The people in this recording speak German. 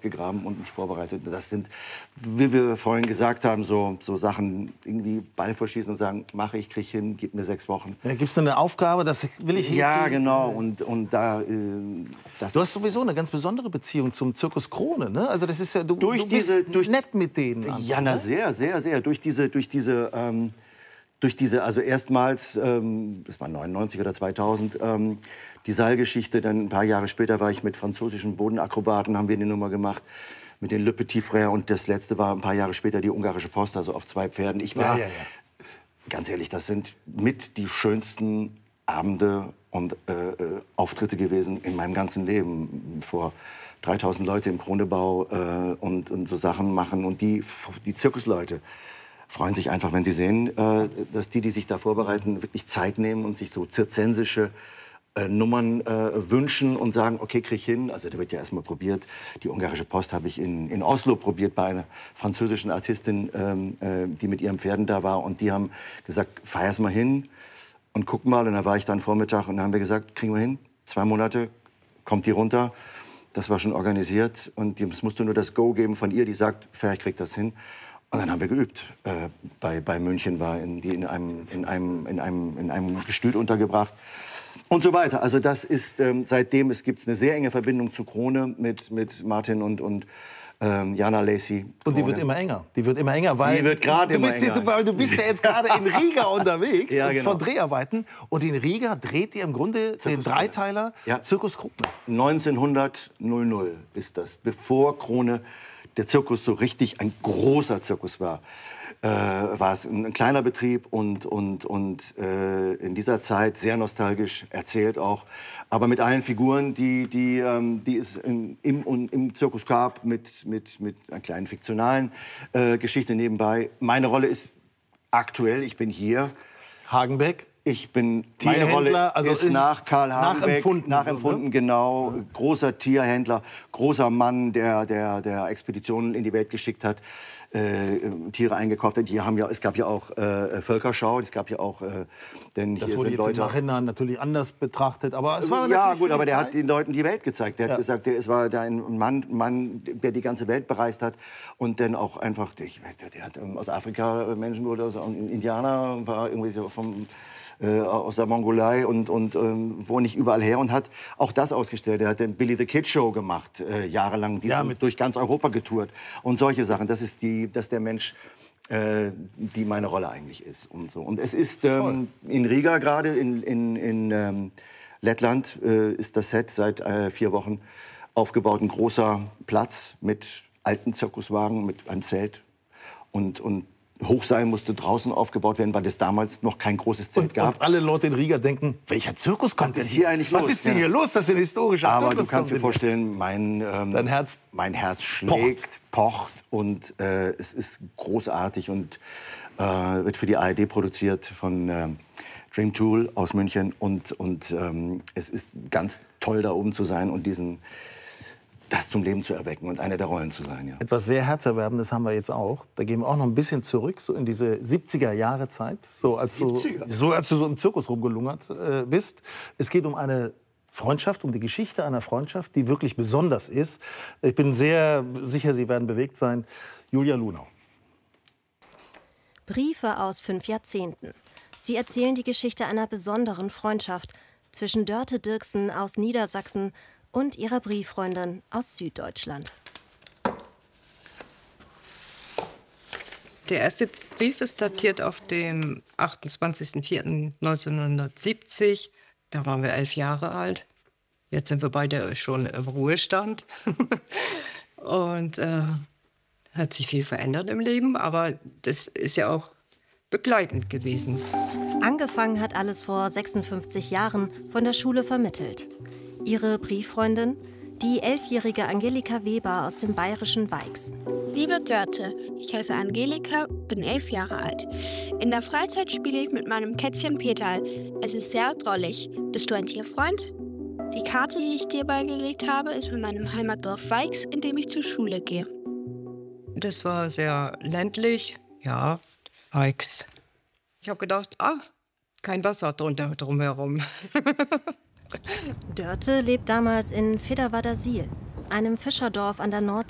ausgegraben und mich vorbereitet. Das sind, wie wir vorhin gesagt haben, so Sachen, irgendwie Ball verschießen und sagen, mache ich, kriege ich hin, gib mir 6 Wochen. Ja, gibst du eine Aufgabe, das will ich hinkriegen? Ja, genau. Und da... Du hast sowieso eine ganz besondere Beziehung zum Zirkus Krone, ne? Also das ist ja, du bist nett mit denen. Ja, na, sehr, sehr, sehr. Durch diese, also erstmals, das war 99 oder 2000, die Seilgeschichte, dann ein paar Jahre später war ich mit französischen Bodenakrobaten, haben wir eine Nummer gemacht, mit den Le Petit Frères, und das letzte war ein paar Jahre später die ungarische Post, also auf 2 Pferden. Ich war, ganz ehrlich, das sind mit die schönsten Abende und Auftritte gewesen in meinem ganzen Leben. Vor 3000 Leute im Kronebau und so Sachen machen. Und die Zirkusleute freuen sich einfach, wenn sie sehen, dass die sich da vorbereiten, wirklich Zeit nehmen und sich so zirzensische Nummern wünschen und sagen, okay, krieg ich hin. Also da wird ja erstmal probiert. Die ungarische Post habe ich in Oslo probiert bei einer französischen Artistin, die mit ihren Pferden da war. Und die haben gesagt, fahr erst mal hin und guck mal. Und da war ich dann Vormittag und dann haben wir gesagt, kriegen wir hin. 2 Monate, kommt die runter. Das war schon organisiert. Und es musste nur das Go geben von ihr, die sagt, fair, ich krieg das hin. Und dann haben wir geübt. Bei München war die in einem Gestüt untergebracht. Und so weiter. Also das ist, seitdem gibt es eine sehr enge Verbindung zu Krone mit Martin und Jana Lacey. Und die wird immer enger. Die wird immer enger, weil die wird gerade immer enger. Du bist ja jetzt gerade in Riga unterwegs ja, genau. von Dreharbeiten. Und in Riga dreht ihr im Grunde den Dreiteiler Zirkus Krone. 1900 ist das, bevor Krone der Zirkus so richtig ein großer Zirkus war. War es ein kleiner Betrieb und in dieser Zeit sehr nostalgisch erzählt auch, aber mit allen Figuren, die es im Zirkus gab, mit einer kleinen fiktionalen Geschichte nebenbei. Meine Rolle ist aktuell, ich bin hier. Hagenbeck? Meine Rolle also ist nach Karl Hagenbeck, nachempfunden, ne? genau. Großer Tierhändler, großer Mann, der Expeditionen in die Welt geschickt hat, Tiere eingekauft hat. Es gab ja auch Völkerschau, es gab ja auch, denn das hier wurde sind jetzt Leute, im Nachhinein natürlich anders betrachtet, aber es war ja gut, aber der hat den Leuten die Welt gezeigt. Der hat gesagt, es war ein Mann, der die ganze Welt bereist hat und dann auch einfach, der hat aus Afrika Menschen oder aus Indianer, war irgendwie so aus der Mongolei und wo nicht überall her und hat auch das ausgestellt. Er hat den Billy the Kid Show gemacht, jahrelang, durch ganz Europa getourt und solche Sachen. Das ist der Mensch, die meine Rolle eigentlich ist und so. Und es ist in Riga gerade, in Lettland, ist das Set seit 4 Wochen aufgebaut, ein großer Platz mit alten Zirkuswagen, mit einem Zelt und Hochseil musste draußen aufgebaut werden, weil es damals noch kein großes Zelt gab. Und alle Leute in Riga denken, welcher Zirkus kommt denn hier eigentlich los? Was ist denn hier los? Das ist ein historischer Zirkus. Aber du kannst dir vorstellen, mein Herz schlägt, pocht und es ist großartig und wird für die ARD produziert von Dream Tool aus München. Und es ist ganz toll, da oben zu sein und das zum Leben zu erwecken und eine der Rollen zu sein. Ja. Etwas sehr Herzerwerbendes haben wir jetzt auch. Da gehen wir auch noch ein bisschen zurück, so in diese 70er-Jahre-Zeit, so als du so im Zirkus rumgelungert bist. Es geht um eine Freundschaft, um die Geschichte einer Freundschaft, die wirklich besonders ist. Ich bin sehr sicher, Sie werden bewegt sein. Julia Lunau. Briefe aus 5 Jahrzehnten. Sie erzählen die Geschichte einer besonderen Freundschaft zwischen Dörte Dirksen aus Niedersachsen und ihrer Brieffreundin aus Süddeutschland. Der erste Brief ist datiert auf dem 28.04.1970. Da waren wir 11 Jahre alt. Jetzt sind wir beide schon im Ruhestand. Und hat sich viel verändert im Leben, aber das ist ja auch begleitend gewesen. Angefangen hat alles vor 56 Jahren von der Schule vermittelt. Ihre Brieffreundin, die 11-jährige Angelika Weber aus dem bayerischen Weix. Liebe Dörte, ich heiße Angelika, bin 11 Jahre alt. In der Freizeit spiele ich mit meinem Kätzchen Peterl. Es ist sehr drollig. Bist du ein Tierfreund? Die Karte, die ich dir beigelegt habe, ist von meinem Heimatdorf Weix, in dem ich zur Schule gehe. Das war sehr ländlich, ja, Weix. Ich habe gedacht, kein Wasser drumherum. Dörte lebt damals in Federwadersiel, einem Fischerdorf an der Nordsee.